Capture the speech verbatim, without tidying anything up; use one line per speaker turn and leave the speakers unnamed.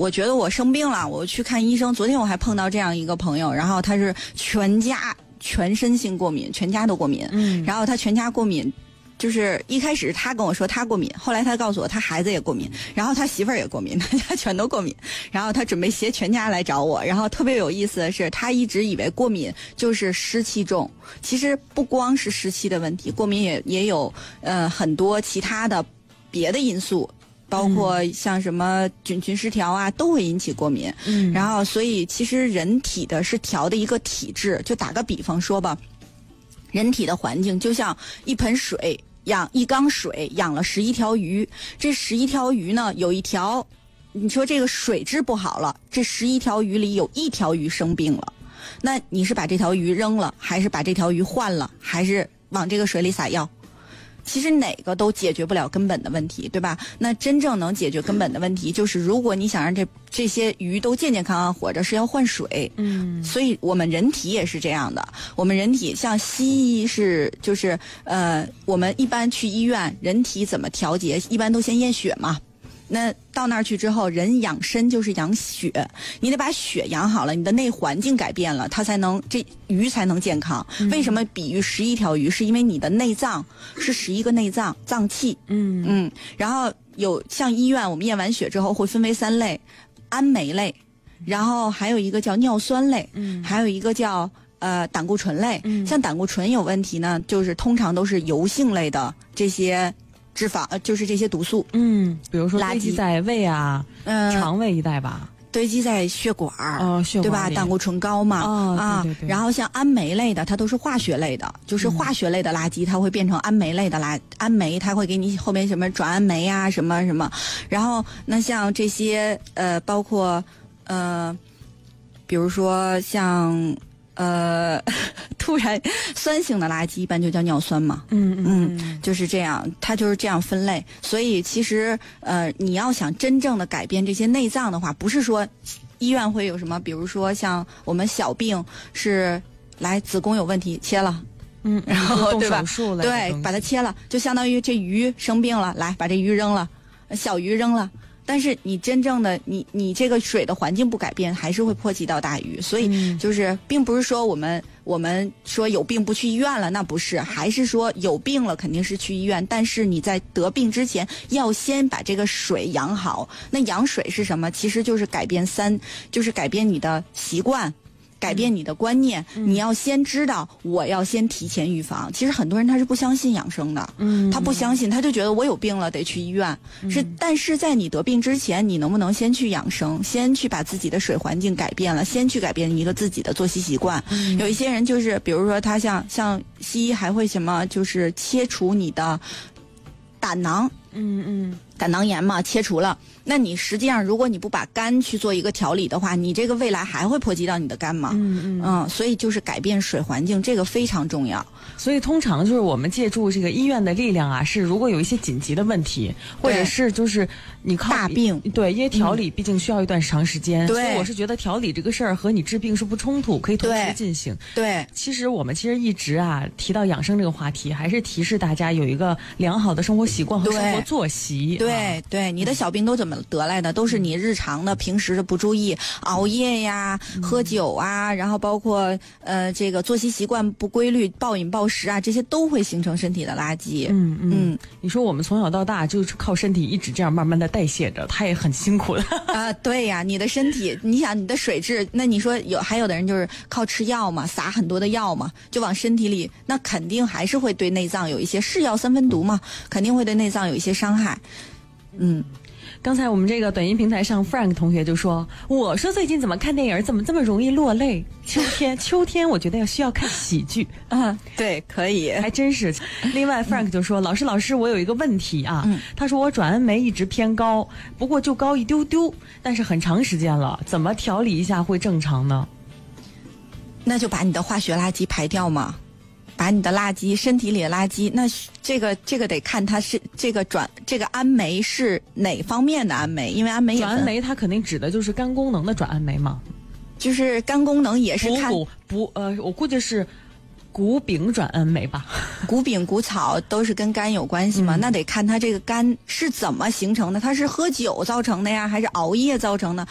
我觉得我生病了，我去看医生。昨天我还碰到这样一个朋友，然后他是全家全身性过敏，全家都过敏。嗯，然后他全家过敏。就是一开始他跟我说他过敏，后来他告诉我他孩子也过敏，然后他媳妇儿也过敏，大家全都过敏。然后他准备携全家来找我，然后特别有意思的是，他一直以为过敏就是湿气重，其实不光是湿气的问题，过敏也也有呃很多其他的别的因素。包括像什么菌群失调啊，都会引起过敏。嗯，然后所以其实人体的是调的一个体质，就打个比方说吧，人体的环境就像一盆水。养一缸水养了十一条鱼，这十一条鱼呢，有一条，你说这个水质不好了，这十一条鱼里有一条鱼生病了，那你是把这条鱼扔了，还是把这条鱼换了，还是往这个水里撒药？其实哪个都解决不了根本的问题，对吧？那真正能解决根本的问题，就是如果你想让这这些鱼都健健康康活着，是要换水。嗯，所以我们人体也是这样的。我们人体像西医是就是呃，我们一般去医院，人体怎么调节？一般都先验血嘛。那到那儿去之后，人养身就是养血，你得把血养好了，你的内环境改变了，它才能这鱼才能健康。嗯、为什么比喻十一条鱼？是因为你的内脏是十一个内脏脏器。嗯嗯，然后有像医院，我们验完血之后会分为三类：氨酶类，然后还有一个叫尿酸类，嗯，还有一个叫呃胆固醇类。嗯，像胆固醇有问题呢，就是通常都是油性类的这些。脂肪呃，就是这些毒素，
嗯，比如说堆积在胃啊、嗯、肠胃一带吧，
堆积在血管，
哦，血管
对吧？胆固醇高嘛，
哦、
啊，
对对对。
然后像氨酶类的，它都是化学类的，就是化学类的垃圾，它会变成氨酶类的垃氨酶，它会给你后面什么转氨酶啊，什么什么。然后那像这些呃，包括呃，比如说像。呃，突然酸性的垃圾一般就叫尿酸嘛，嗯嗯, 嗯，就是这样，它就是这样分类。所以其实呃，你要想真正的改变这些内脏的话，不是说医院会有什么，比如说像我们小病是来子宫有问题切了，
嗯，
然后对吧？
动手术了，
对，把它切了，就相当于这鱼生病了，来把这鱼扔了，小鱼扔了。但是你真正的你你这个水的环境不改变，还是会波及到大鱼。所以就是并不是说我们我们说有病不去医院了，那不是，还是说有病了肯定是去医院，但是你在得病之前要先把这个水养好。那养水是什么？其实就是改变三，就是改变你的习惯。改变你的观念、嗯、你要先知道我要先提前预防。其实很多人他是不相信养生的，嗯，他不相信，他就觉得我有病了得去医院、嗯、是但是在你得病之前，你能不能先去养生，先去把自己的水环境改变了，先去改变一个自己的作息习惯、嗯、有一些人就是比如说他像像西医还会什么就是切除你的胆囊，嗯嗯，胆囊炎嘛，切除了，那你实际上如果你不把肝去做一个调理的话，你这个未来还会波及到你的肝嘛，嗯嗯嗯，所以就是改变水环境，这个非常重要。
所以通常就是我们借助这个医院的力量啊，是如果有一些紧急的问题，或者是就是你靠
大病，
对，因为调理毕竟需要一段长时间，
嗯、
所以我是觉得调理这个事儿和你治病是不冲突，可以同时进行。
对，
其实我们其实一直啊提到养生这个话题，还是提示大家有一个良好的生活习惯和生活作息。
对、
啊、
对，你的小病都怎么得来的？都是你日常的平时的不注意，熬夜呀、嗯、喝酒啊，然后包括呃这个作息习惯不规律、暴饮暴食啊，这些都会形成身体的垃圾。
嗯嗯，你说我们从小到大就是靠身体一直这样慢慢的代谢着，它也很辛苦的。
啊、呃，对呀，你的身体，你想你的水质，那你说有还有的人就是靠吃药嘛，撒很多的药嘛，就往身体里，那肯定还是会对内脏有一些是药三分毒嘛，肯定会对内脏有一些伤害。嗯。
刚才我们这个短音平台上 Frank 同学就说，我说最近怎么看电影怎么这么容易落泪，秋天秋天我觉得要需要看喜剧。
嗯，对，可以，
还真是。另外 Frank 就说、嗯、老师老师我有一个问题啊、嗯、他说我转氨酶一直偏高，不过就高一丢丢，但是很长时间了，怎么调理一下会正常呢？
那就把你的化学垃圾排掉嘛，把你的垃圾身体里的垃圾，那这个这个得看它是这个转这个氨酶是哪方面的氨酶，因为氨酶也
转氨酶它肯定指的就是肝功能的转氨酶嘛，
就是肝功能也是看
补补呃，我估计是谷丙转氨酶吧，
谷丙谷草都是跟肝有关系嘛、嗯、那得看它这个肝是怎么形成的，它是喝酒造成的呀，还是熬夜造成的，